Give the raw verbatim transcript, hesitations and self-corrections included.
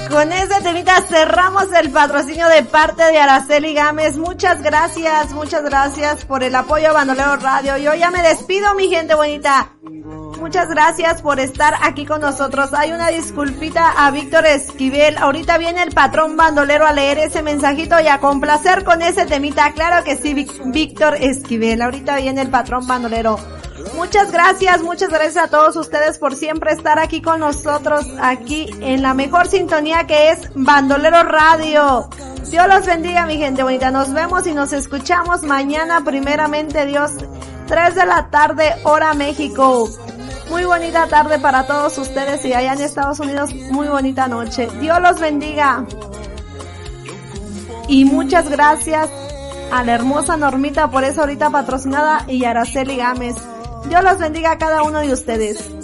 Con ese temita cerramos el patrocinio de parte de Araceli Gámez. Muchas gracias, muchas gracias por el apoyo a Bandolero Radio. Yo ya me despido, mi gente bonita. Muchas gracias por estar aquí con nosotros. Hay una disculpita a Víctor Esquivel. Ahorita viene el patrón bandolero a leer ese mensajito y a complacer con ese temita. Claro que sí, Víctor Esquivel. Ahorita viene el patrón bandolero. Muchas gracias, muchas gracias a todos ustedes por siempre estar aquí con nosotros, aquí en la mejor sintonía que es Bandolero Radio. Dios los bendiga, mi gente bonita. Nos vemos y nos escuchamos mañana, primeramente Dios, tres de la tarde, hora México. Muy bonita tarde para todos ustedes y allá en Estados Unidos, muy bonita noche. Dios los bendiga. Y muchas gracias a la hermosa Normita por esa ahorita patrocinada y a Araceli Gámez. Dios los bendiga a cada uno de ustedes.